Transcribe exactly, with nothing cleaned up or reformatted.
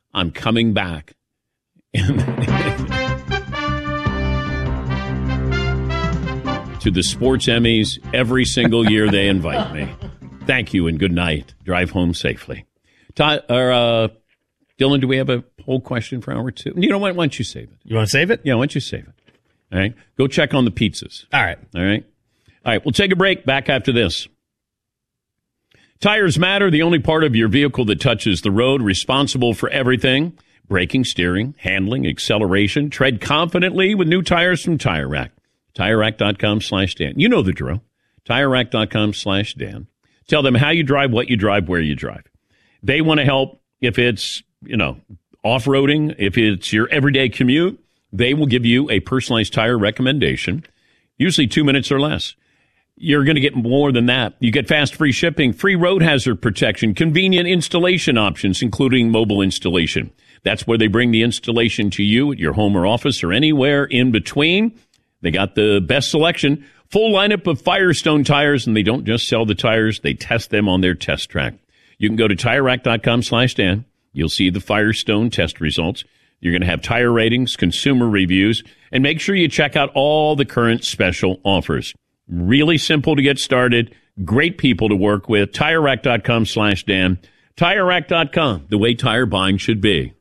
I'm coming back. To the Sports Emmys every single year they invite me. Thank you and good night. Drive home safely. Todd, or, uh, Dylan, do we have a whole question for hour two? You know what? Why don't you save it? You want to save it? Yeah, why don't you save it? All right. Go check on the pizzas. All right. All right. All right. We'll take a break. Back after this. Tires matter. The only part of your vehicle that touches the road, responsible for everything. Braking, steering, handling, acceleration. Tread confidently with new tires from Tire Rack. TireRack.com slash Dan. You know the drill. TireRack.com slash Dan. Tell them how you drive, what you drive, where you drive. They want to help if it's, you know, off-roading, if it's your everyday commute. They will give you a personalized tire recommendation, usually two minutes or less. You're going to get more than that. You get fast, free shipping, free road hazard protection, convenient installation options, including mobile installation. That's where they bring the installation to you at your home or office or anywhere in between. They got the best selection, full lineup of Firestone tires, and they don't just sell the tires, they test them on their test track. You can go to TireRack.com slash Dan. You'll see the Firestone test results. You're going to have tire ratings, consumer reviews, and make sure you check out all the current special offers. Really simple to get started. Great people to work with. TireRack.com slash Dan. TireRack dot com, the way tire buying should be.